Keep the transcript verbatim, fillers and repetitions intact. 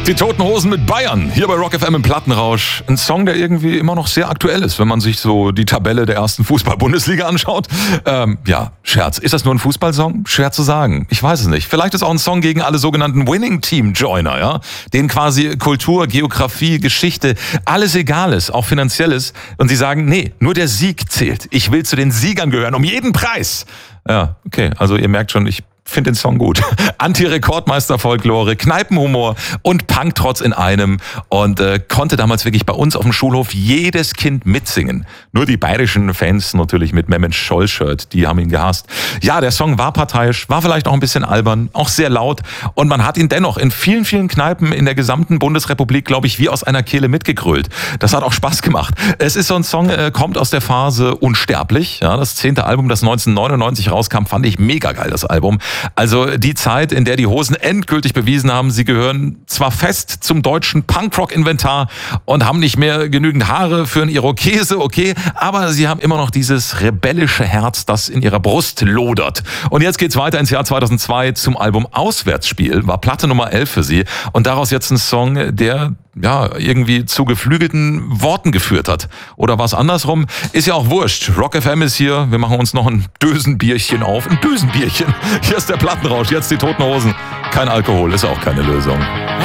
Die Toten Hosen mit Bayern, hier bei Rock F M im Plattenrausch. Ein Song, der irgendwie immer noch sehr aktuell ist, wenn man sich so die Tabelle der ersten Fußball-Bundesliga anschaut. Ähm, ja, Scherz. Ist das nur ein Fußballsong? Schwer zu sagen. Ich weiß es nicht. Vielleicht ist auch ein Song gegen alle sogenannten Winning-Team-Joiner, ja? Denen quasi Kultur, Geografie, Geschichte, alles egal ist, auch finanzielles. Und sie sagen, nee, nur der Sieg zählt. Ich will zu den Siegern gehören, um jeden Preis. Ja, okay. Also ihr merkt schon, ich finde den Song gut. Anti-Rekordmeister-Folklore, Kneipenhumor und Punktrotz in einem. Und äh, konnte damals wirklich bei uns auf dem Schulhof jedes Kind mitsingen. Nur die bayerischen Fans natürlich mit Mehmet Scholl-Shirt, die haben ihn gehasst. Ja, der Song war parteiisch, war vielleicht auch ein bisschen albern, auch sehr laut. Und man hat ihn dennoch in vielen, vielen Kneipen in der gesamten Bundesrepublik, glaube ich, wie aus einer Kehle mitgegrölt. Das hat auch Spaß gemacht. Es ist so ein Song, äh, kommt aus der Phase Unsterblich. Ja, das zehnte Album, das neunzehnhundertneunundneunzig rauskam, fand ich mega geil, das Album. Also die Zeit, in der die Hosen endgültig bewiesen haben, sie gehören zwar fest zum deutschen Punkrock-Inventar und haben nicht mehr genügend Haare für einen Irokese, okay, aber sie haben immer noch dieses rebellische Herz, das in ihrer Brust lodert. Und jetzt geht's weiter ins Jahr zweitausendzwei zum Album Auswärtsspiel, war Platte Nummer elf für sie und daraus jetzt ein Song, der ja irgendwie zu geflügelten Worten geführt hat. Oder was andersrum, ist ja auch wurscht. Rock F M ist hier, wir machen uns noch ein Dösenbierchen auf. Ein Dösenbierchen. Hier ist der Plattenrausch, jetzt die Toten Hosen. Kein Alkohol, ist auch keine Lösung.